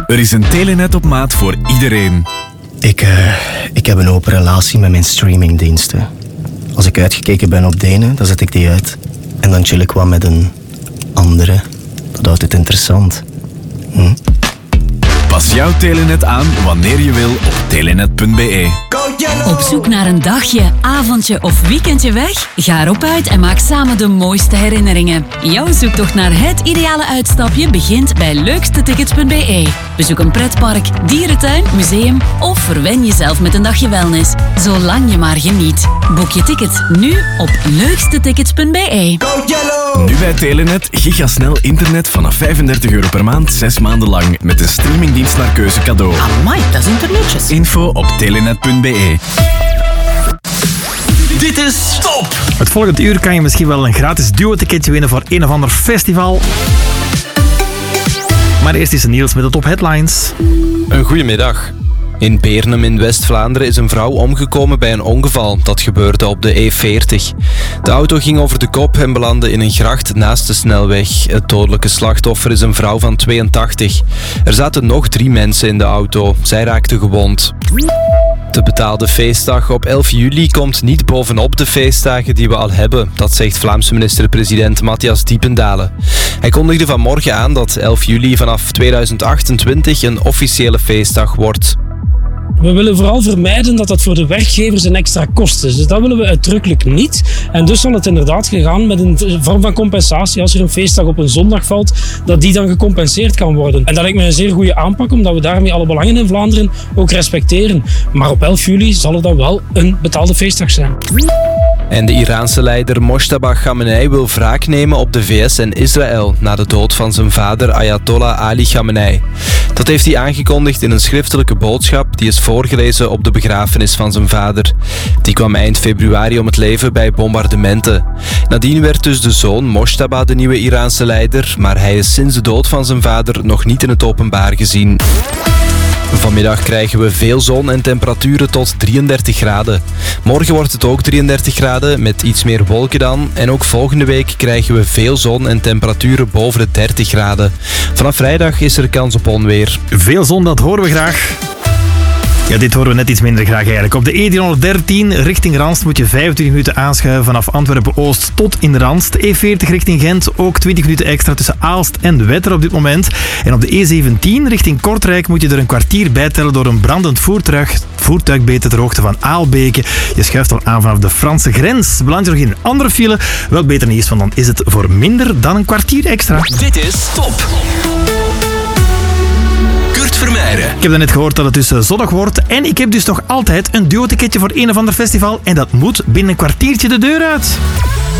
Er is een Telenet op maat voor iedereen. Ik heb een open relatie met mijn streamingdiensten. Als ik uitgekeken ben op de ene, dan zet ik die uit. En dan chill ik wat met een andere. Dat houdt het interessant. Pas jouw Telenet aan wanneer je wil op telenet.be. Op zoek naar een dagje, avondje of weekendje weg? Ga erop uit en maak samen de mooiste herinneringen. Jouw zoektocht naar het ideale uitstapje begint bij leukstetickets.be. Bezoek een pretpark, dierentuin, museum of verwen jezelf met een dagje wellness. Zolang je maar geniet. Boek je ticket nu op leukstetickets.be. Nu bij Telenet gigasnel internet vanaf €35 per maand, 6 maanden lang. Met een streamingdienst naar keuze cadeau. Amai, dat is internetjes. Info op telenet.be. Dit is Top! Het volgende uur kan je misschien wel een gratis duo-ticketje winnen voor een of ander festival. Maar eerst is Niels met de top headlines. Een goedemiddag. In Beernem in West-Vlaanderen is een vrouw omgekomen bij een ongeval. Dat gebeurde op de E40. De auto ging over de kop en belandde in een gracht naast de snelweg. Het dodelijke slachtoffer is een vrouw van 82. Er zaten nog 3 mensen in de auto. Zij raakten gewond. De betaalde feestdag op 11 juli komt niet bovenop de feestdagen die we al hebben. Dat zegt Vlaamse minister-president Matthias Diependalen. Hij kondigde vanmorgen aan dat 11 juli vanaf 2028 een officiële feestdag wordt. We willen vooral vermijden dat dat voor de werkgevers een extra kost is. Dus dat willen we uitdrukkelijk niet. En dus zal het inderdaad gegaan met een vorm van compensatie. Als er een feestdag op een zondag valt, dat die dan gecompenseerd kan worden. En dat lijkt me een zeer goede aanpak, omdat we daarmee alle belangen in Vlaanderen ook respecteren. Maar op 11 juli zal het dan wel een betaalde feestdag zijn. En de Iraanse leider Mojtaba Khamenei wil wraak nemen op de VS en Israël na de dood van zijn vader Ayatollah Ali Khamenei. Dat heeft hij aangekondigd in een schriftelijke boodschap die is voorgelezen op de begrafenis van zijn vader. Die kwam eind februari om het leven bij bombardementen. Nadien werd dus de zoon Mojtaba de nieuwe Iraanse leider, maar hij is sinds de dood van zijn vader nog niet in het openbaar gezien. Vanmiddag krijgen we veel zon en temperaturen tot 33 graden. Morgen wordt het ook 33 graden met iets meer wolken dan. En ook volgende week krijgen we veel zon en temperaturen boven de 30 graden. Vanaf vrijdag is er kans op onweer. Veel zon, dat horen we graag. Ja, dit horen we net iets minder graag eigenlijk. Op de E313 richting Ranst moet je 25 minuten aanschuiven vanaf Antwerpen-Oost tot in Ranst. E40 richting Gent ook 20 minuten extra tussen Aalst en Wetter op dit moment. En op de E17 richting Kortrijk moet je er een kwartier bijtellen door een brandend voertuig beter ter hoogte van Aalbeke. Je schuift al aan vanaf de Franse grens. Beland je nog in een andere file? Wel beter niet, want dan is het voor minder dan een kwartier extra. Dit is Top! Vermijden. Ik heb net gehoord dat het dus zonnig wordt en ik heb dus nog altijd een duo-ticketje voor een of ander festival en dat moet binnen een kwartiertje de deur uit.